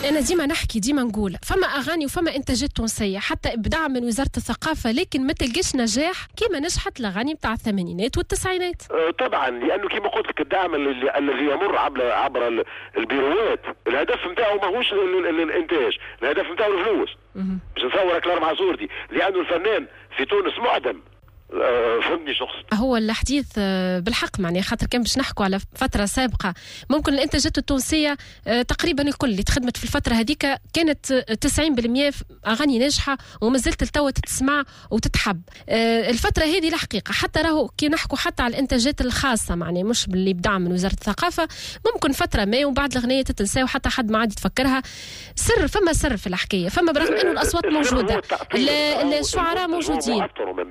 أنا ديما نحكي ديما نقول فما أغاني وفما إنتاجات تونسية حتى إبداع من وزارة الثقافة، لكن ما تلقاش نجاح كما نجحت الأغاني بتاع الثمانينات والتسعينات. طبعا لأنه كما قلت لك الدعم الذي يمر عبر البيروات، الهدف نتاعو ماهوش الإنتاج، الهدف نتاعو الفلوس. باش نصورك الأربع صورتي، لأنه الفنان في تونس معدم. فهمني شخص هو الحديث بالحق معناها خاطر كان باش نحكوا على فتره سابقه ممكن الانتاجات التونسيه تقريبا الكل اللي تخدمت في الفتره هذيك كانت 90% اغاني ناجحه وما زلت لتوا تتسمع وتتحب. الفتره هذه الحقيقه حتى راهو كي نحكوا حتى على الانتاجات الخاصه معناها مش باللي بدعم من وزاره الثقافه، ممكن فتره ما ومن بعد الاغنيه تتنسى وحتى حد ما عاد يتفكرها. فما سر في الحكايه، فما برغم انه الاصوات موجوده، الشعراء موجودين.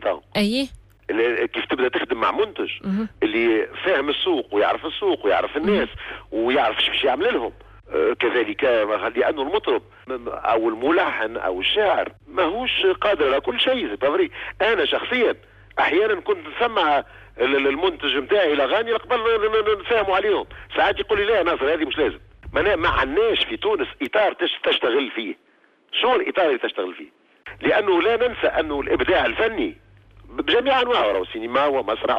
اي كيف تبدا تخدم مع منتج اللي فاهم السوق ويعرف السوق ويعرف الناس ويعرف ايش باش يعمل لهم. كذلك لانه المطرب او الملحن او الشاعر ماهوش قادر على كل شيء. انا شخصيا احيانا كنت نسمع المنتج نتاعي الاغاني قبل نفهموا عليهم، ساعات يقول لي لا ناصر هذه مش لازم. ما عندناش في تونس اطار تشتغل فيه. شو الاطار اللي تشتغل فيه؟ لانه لا ننسى انه الابداع الفني بجميع انواعه، سينما ومسرح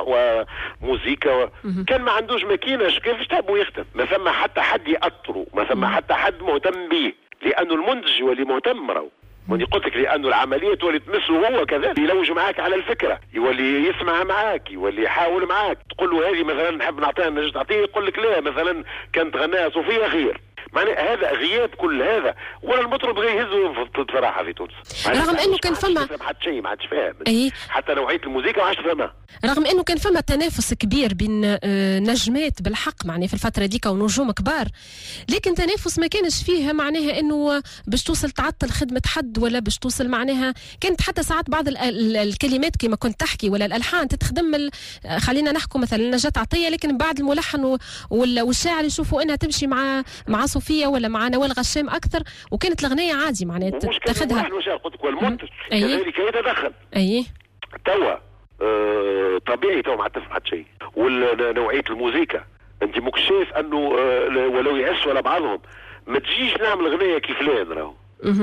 وموسيقى كان ما عندوش ماكينه كيفاش تحبوا يخدم. ما ثم حتى حد يأطره، ما ثم حتى حد مهتم به، لانه المنتج هو اللي مهتم. راهو وني قلت لك لانه العمليه تولي تمسه هو كذلك، يلوج معاك على الفكره، يولي يسمع معاك، يولي يحاول معاك. تقول له هذه مثلا نحب نعطيها نجي تعطيه، يقول لك لا مثلا كانت غناها صوفيه خير. معنى هذا غياب كل هذا، ولا المطرب غير يهزوا بصراحه في تونس. رغم انه كان فما حتى شيء ما عادش فاهم. أي. حتى نوعيه الموسيقى ما عادش فاهمها. رغم انه كان فما تنافس كبير بين نجمات بالحق معناها في الفتره ديك ونجوم كبار، لكن تنافس ما كانش فيه معناها انه باش توصل تعطل خدمه حد ولا باش توصل معناها. كانت حتى ساعات بعض الكلمات كما كنت تحكي ولا الالحان تتخدم خلينا نحكوا مثلا نجاة عطيه، لكن بعد الملحن والشاعر يشوفوا انها تمشي مع صوفيا ولا مع نوال غشام اكثر، وكانت الاغنيه عادي معناها تاخذها. والمنتج كذلك يتدخل. اي توا طبيعي تو ما تفهم حتى شيء. ونوعيه الموسيقى انت ماكش شايف انه ولو يعس ولا بعضهم ما تجيش نعمل اغنيه كيف فلان راهو.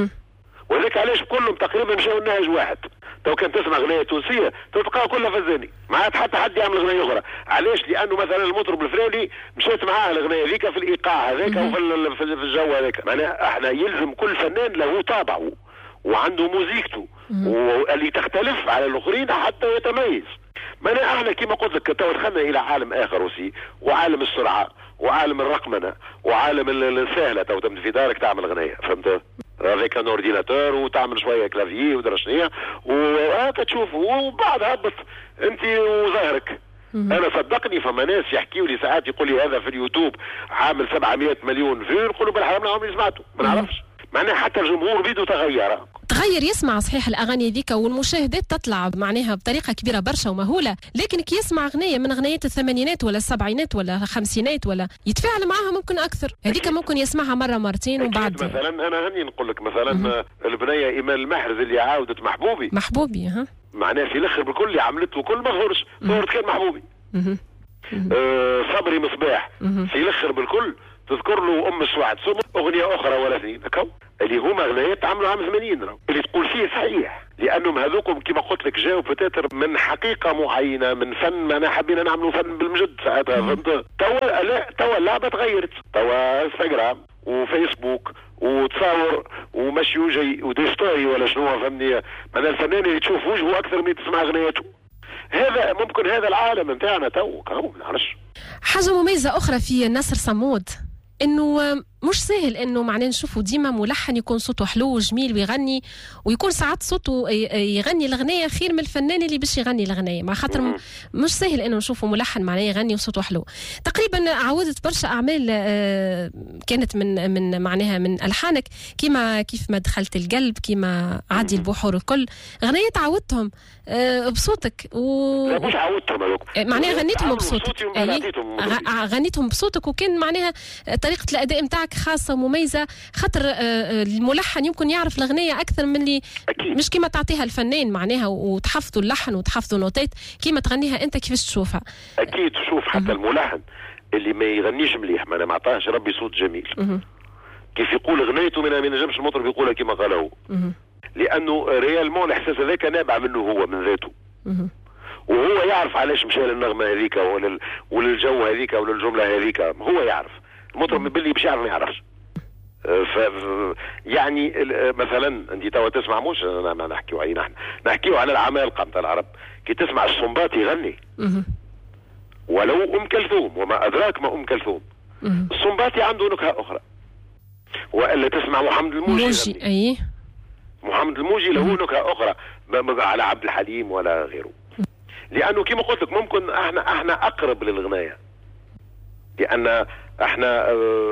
وذاك علاش كلهم تقريبا مشاو النهج واحد. تو كان تسمع اغنيه تونسيه تلقاها كلها فزاني، ما عاد حتى حد يعمل اغنيه اخرى. علاش؟ لانه مثلا المطرب الفلاني مشات معاه الاغنيه ذيك في الايقاع هذاك وفي الجو هذاك. معناها احنا يلزم كل فنان له طابعه وعنده موزيكته واللي تختلف على الاخرين حتى يتميز. معناها احنا كما قلت لك تو دخلنا الى عالم اخر وسي، وعالم السرعه وعالم الرقمنه وعالم السهله. تو في دارك تعمل اغنيه، فهمت؟ هذاك ان اورديناتور وتعمل شويه كلافيي ودرشنيه وهكا تشوف، وبعد هبط انت وظهرك. انا صدقني فما ناس يحكيوا لي ساعات يقول لي هذا في اليوتيوب عامل 700 مليون فيو، نقولوا بالحرام عمري سمعته ما نعرفش. معناها حتى الجمهور بيدو تغير يسمع صحيح الاغاني ذيك والمشاهدات تطلع معناها بطريقه كبيره برشا ومهوله، لكن كي يسمع اغنيه من اغنيات الثمانينات ولا السبعينات ولا الخمسينات ولا يتفاعل معها ممكن اكثر. هذيك ممكن يسمعها مره مرتين وبعد. مثلا انا هني نقول لك مثلا البنيه ايمان المحرز اللي عاودت محبوبي ها معناها في الاخر بالكل اللي عملته كل ما ظهرش كان محبوبي. صبري مصباح في الاخر بالكل تذكر له ام السوعد اغنيه اخرى ولا اثنين اللي هما اغنيات عملوا عام 80 اللي تقول فيه صحيح، لانهم هذوكم كما قلت لك جاوا بتاتر من حقيقه معينه من فن. ما انا حبينا نعملوا فن بالمجد ساعتها، فهمت؟ توا اللعبه تغيرت، توا انستغرام وفيسبوك وتصور ومشي وجاي ودي ستوري ولا شنو، فهمني؟ معناها الفنان اللي تشوف وجهه اكثر من تسمع اغنياته. هذا ممكن هذا العالم نتاعنا تو ما نعرفش. حاجه مميزه اخرى في ناصر صمود انه مش سهل انه معناه نشوفه ديما ملحن يكون صوته حلو وجميل ويغني، ويكون ساعات صوته يغني الاغنيه خير من الفنان اللي باش يغني الاغنيه، مع خاطر مش سهل انه نشوفه ملحن معناه يغني وصوته حلو. تقريبا عودت برشا اعمال كانت من معناها من الحانك، كيف ما دخلت القلب، كيما عادي البحور الكل، اغنيات عودتهم بصوتك لا مش عودتهم هذوك معناها غنيتهم بصوتك. غنيتهم بصوتك، وكان معناها طريقه الاداء نتاعك خاصه ومميزه، خاطر الملحن يمكن يعرف الاغنيه اكثر من اللي مش كيما تعطيها الفنان معناها وتحفظوا اللحن وتحفظوا نوتات كيما تغنيها انت كيفاش تشوفها. اكيد شوف حتى الملحن اللي ما يغنيش مليح ما عطاهش ربي صوت جميل كيف يقول غنيته ما ينجمش المطرب يقولها كما قال هو. لانه ريالمون الاحساس هذاك نابع منه هو من ذاته. وهو يعرف علاش مشى للنغمه هذيك وللجو هذيك وللجمله هذيك، هو يعرف. المطرب باللي باش يعرف ما يعرفش. يعني مثلا انت توا تسمع، مش نحكيو علينا احنا، نحكيو على العمالقه نتاع العرب. كي تسمع الصنباطي يغني ولو ام كلثوم، وما ادراك ما ام كلثوم، الصنباطي عنده نكهه اخرى. والا تسمع محمد الموجي اي محمد الموجي له نكهه اخرى على عبد الحليم ولا غيره. لانه كما قلت لك ممكن احنا اقرب للغنايه، لان احنا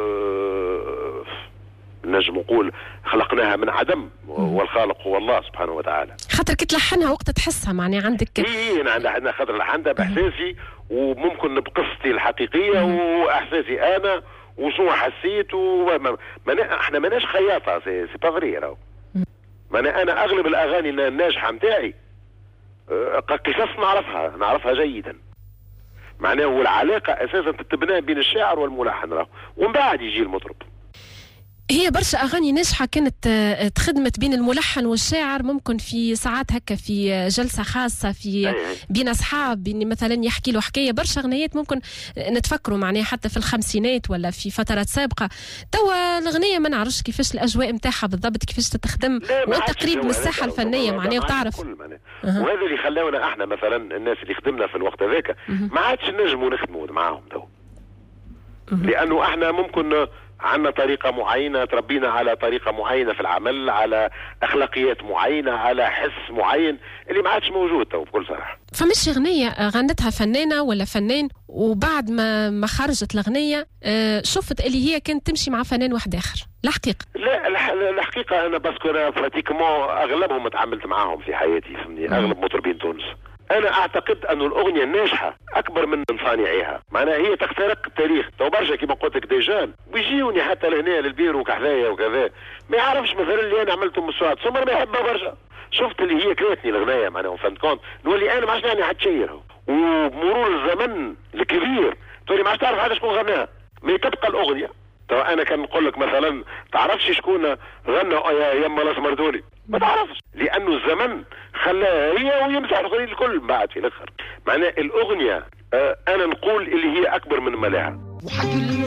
نجم نقول خلقناها من عدم، والخالق هو الله سبحانه وتعالى. خاطر كي تلحنها وقت تحسها معناها عندك. انا خاطر لحنتها باحساسي، وممكن بقصتي الحقيقيه واحساسي انا وشو حسيت. احنا ماناش خياطه، سي با فري راهو. انا اغلب الاغاني الناجحه نتاعي قصص نعرفها جيدا. معناه والعلاقه اساسا تتبنى بين الشاعر والملحن راهو، ومن بعد يجي المطرب. هي برشا اغاني ناجحه كانت تخدمت بين الملحن والشاعر، ممكن في ساعات هكا في جلسه خاصه في بين اصحاب، بين مثلا يحكي له حكايه. برشا اغنيات ممكن نتفكروا معناها حتى في الخمسينات ولا في فترات سابقه. توا الاغنيه ما نعرفش كيفاش الاجواء نتاعها بالضبط، كيفاش تتخدم، وانت قريب من الساحه الفنيه معناها وتعرف. وهذا اللي خلاونا احنا مثلا الناس اللي خدمنا في الوقت هذاك ما عادش نجموا نخدموا معاهم تو. لانه احنا ممكن عندنا طريقة معينة، تربينا على طريقة معينة في العمل، على أخلاقيات معينة، على حس معين اللي ما عادش موجود تو بكل صراحة. فمش أغنية غنتها فنانة ولا فنان وبعد ما خرجت الأغنية شفت اللي هي كانت تمشي مع فنان واحد آخر؟ الحقيقة لا، الحقيقة أنا باسكو أنا براتيكمون أغلبهم تعاملت معاهم في حياتي، فهمني، أغلب مطربين تونس. أنا أعتقد أن الأغنية الناجحة أكبر من صانعيها، معناها هي تخترق التاريخ. تو برشا كيما قلت لك ديجان بيجيوني حتى لهنا للبيرو وكحذايا وكذا، ما يعرفش مثلا اللي أنا عملته مسوات ثم ما يحبها برشا. شفت اللي هي كرهتني الغناية معناها فهمت كونت، نولي أنا ما عادش يعني حتشير، وبمرور الزمن الكبير تولي ما عادش تعرف هذا شكون غناها، ما تبقى الأغنية. تو أنا كان نقول لك مثلا تعرفش شكون غنى يا يما الأسمر دولي، ما تعرفش، لأنه الزمن خلاها هي ويمسح الآخرين الكل بعد في الآخر. معناه الأغنية أنا نقول اللي هي أكبر من ملاها.